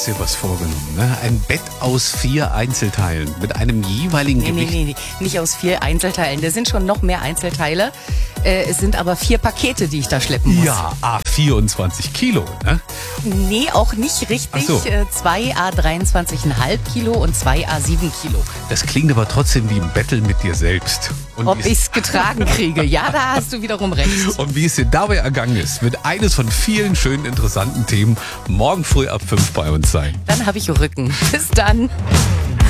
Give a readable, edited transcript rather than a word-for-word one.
hast dir was vorgenommen, ne? Ein Bett aus 4 Einzelteilen mit einem jeweiligen Gewicht. Nee, nicht aus 4 Einzelteilen. Da sind schon noch mehr Einzelteile. Es sind aber 4 Pakete, die ich da schleppen muss. Ja, 24 Kilo, ne? Nee, auch nicht richtig. Ach so. 2 23,5 Kilo und 2 7 Kilo. Das klingt aber trotzdem wie ein Battle mit dir selbst. Und Ob ich es getragen kriege? Ja, da hast du wiederum recht. Und wie es dir dabei ergangen ist, wird eines von vielen schönen, interessanten Themen morgen früh ab 5 bei uns sein. Dann habe ich Rücken. Bis dann.